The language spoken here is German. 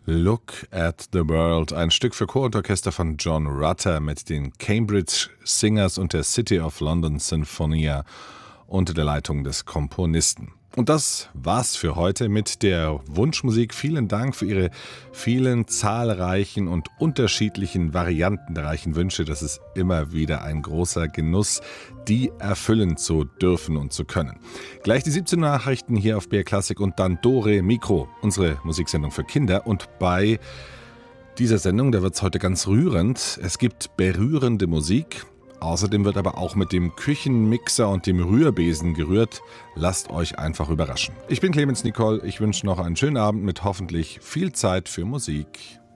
Look at the World, ein Stück für Chor und Orchester von John Rutter mit den Cambridge Singers und der City of London Sinfonia unter der Leitung des Komponisten. Und das war's für heute mit der Wunschmusik. Vielen Dank für Ihre vielen zahlreichen und unterschiedlichen variantenreichen Wünsche. Das ist immer wieder ein großer Genuss, die erfüllen zu dürfen und zu können. Gleich die 17 Nachrichten hier auf BR Classic und dann Dore Mikro, unsere Musiksendung für Kinder. Und bei dieser Sendung, da wird's heute ganz rührend. Es gibt berührende Musik. Außerdem wird aber auch mit dem Küchenmixer und dem Rührbesen gerührt. Lasst euch einfach überraschen. Ich bin Clemens Nicole. Ich wünsche noch einen schönen Abend mit hoffentlich viel Zeit für Musik.